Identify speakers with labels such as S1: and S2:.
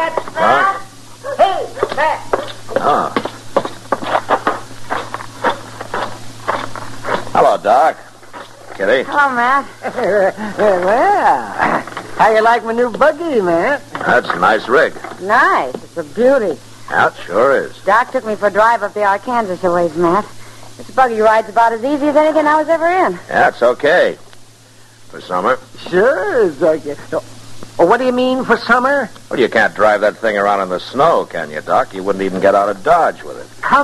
S1: Huh?
S2: Hey, Matt.
S1: Oh. Hello, Doc. Kitty.
S2: Hello, Matt.
S3: Well, how you like my new buggy, Matt?
S1: That's a nice rig.
S2: Nice. It's a beauty.
S1: That sure is.
S2: Doc took me for a drive up the Arkansas a ways, Matt. This buggy ride's about as easy as anything I was ever in.
S1: Yeah, it's okay. For summer.
S3: Sure, it's okay. Oh, what do you mean for summer?
S1: Well, you can't drive that thing around in the snow, can you, Doc? You wouldn't even get out of Dodge with it.